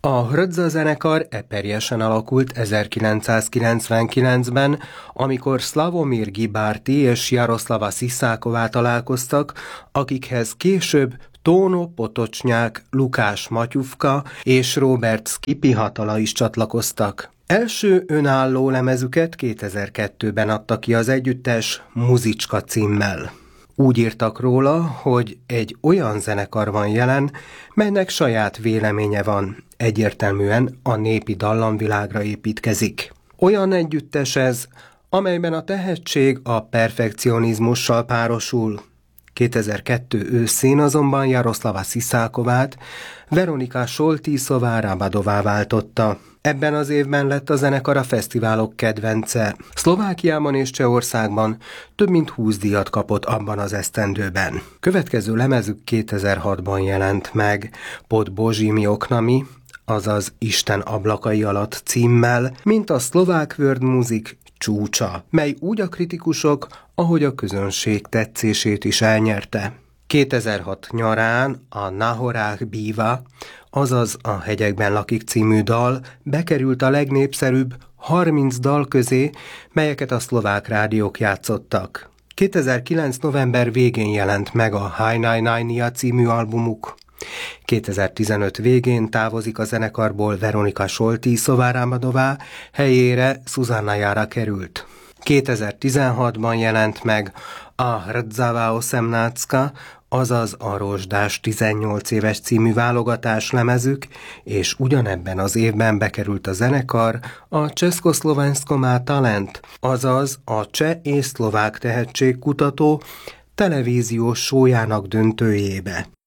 A Hrdzza zenekar eperjesen alakult 1999-ben, amikor Slavomir Gibárty és Jaroslava Sziszáková találkoztak, akikhez később Tóno Potocsnyák, Lukás Matyufka és Robert Skipihatala is csatlakoztak. Első önálló lemezüket 2002-ben adta ki az együttes Muzicska címmel. Úgy írtak róla, hogy egy olyan zenekar van jelen, melynek saját véleménye van, egyértelműen a népi dallamvilágra építkezik. Olyan együttes ez, amelyben a tehetség a perfekcionizmussal párosul. 2002 őszén azonban Jaroslava Sziszákovát Veronika Soltíszová-Rabadová váltotta. Ebben az évben lett a zenekar a fesztiválok kedvence. Szlovákiában és Csehországban több mint 20 díjat kapott abban az esztendőben. Következő lemezük 2006-ban jelent meg, Pod Božími oknami, azaz Isten ablakai alatt címmel, mint a szlovák world music csúcsa, mely úgy a kritikusok, ahogy a közönség tetszését is elnyerte. 2006 nyarán a Na horách bíva, azaz A hegyekben lakik című dal bekerült a legnépszerűbb 30 dal közé, melyeket a szlovák rádiók játszottak. 2009 november végén jelent meg a Hajnajnajnia című albumuk. 2015 végén távozik a zenekarból Veronika Soltíszová-Rabadová, helyére Szuzanna Jara került. 2016-ban jelent meg a Hrdzava osemnáctka, azaz a Rozsdás 18 éves című válogatás lemezük, és ugyanebben az évben bekerült a zenekar a Československo má talent, azaz a cseh és szlovák tehetségkutató televíziós sójának döntőjébe.